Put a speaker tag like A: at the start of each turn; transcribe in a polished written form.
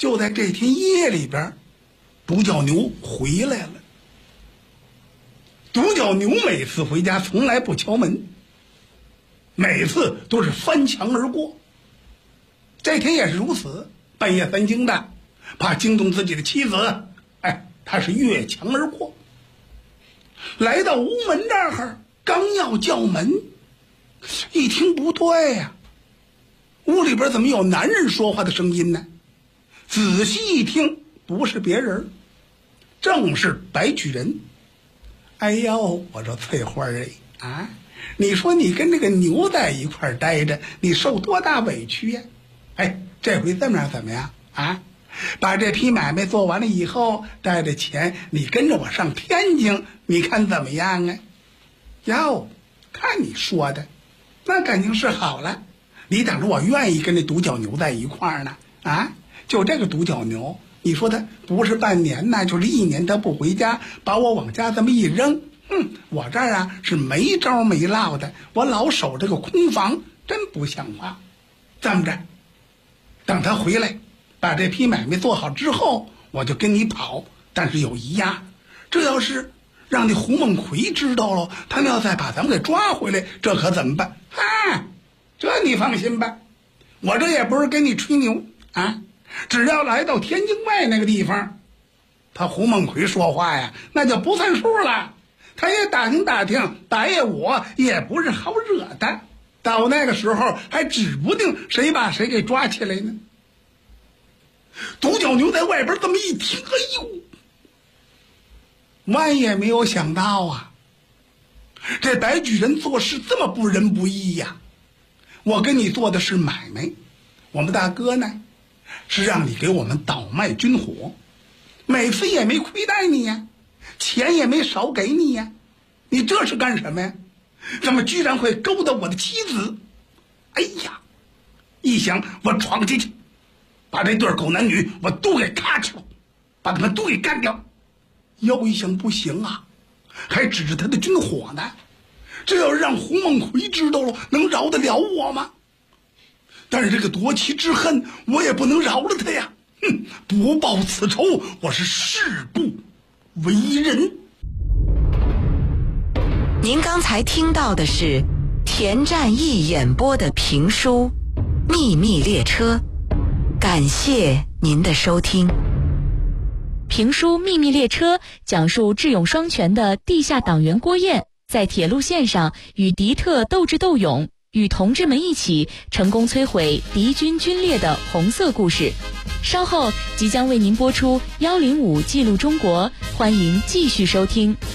A: 就在这天夜里边，独角牛回来了。独角牛每次回家从来不敲门，每次都是翻墙而过。这天也是如此，半夜3更的，怕惊动自己的妻子，他是越墙而过，来到屋门这儿，刚要叫门，一听不对呀，屋里边怎么有男人说话的声音呢？仔细一听，不是别人，正是白举人。哎呦，我说翠花啊，你说你跟这个牛在一块儿待着，你受多大委屈呀？这回这么怎么样啊？把这批买卖做完了以后，带着钱你跟着我上天津，你看怎么样啊？哟，看你说的，那肯定是好了。你等着我愿意跟这独角牛在一块儿呢啊！就这个独角牛，你说他不是半年呢，就是1年他不回家，把我往家这么一扔，我这儿啊是没招没落的，我老守这个空房，真不像话。这么着，等他回来，把这批买卖做好之后，我就跟你跑。但是有一样，这要是让那胡梦奎知道了，他们要再把咱们给抓回来，这可怎么办？这你放心吧，我这也不是跟你吹牛啊。只要来到天津外那个地方，他胡梦奎说话呀，那就不算数了。他也打听打听，打野我也不是好惹的。到那个时候，还指不定谁把谁给抓起来呢。独角牛在外边这么一听，哎呦，万也没有想到啊，这白举人做事这么不仁不义呀！我跟你做的是买卖，我们大哥呢是让你给我们倒卖军火，每次也没亏待你呀，钱也没少给你呀，你这是干什么呀？怎么居然会勾搭我的妻子？哎呀，一想我闯进去，把这对狗男女我都给咔哧了，把他们都给干掉。又一想不行啊，还指着他的军火呢，这要是让胡梦奎知道了，能饶得了我吗？但是这个夺妻之恨，我也不能饶了他呀！不报此仇，我是誓不为人。
B: 您刚才听到的是田占义演播的评书《秘密列车》，感谢您的收听。
C: 评书《秘密列车》讲述智勇双全的地下党员郭燕在铁路线上与敌特斗智斗勇，与同志们一起成功摧毁敌军军列的红色故事。稍后即将为您播出105记录中国，欢迎继续收听。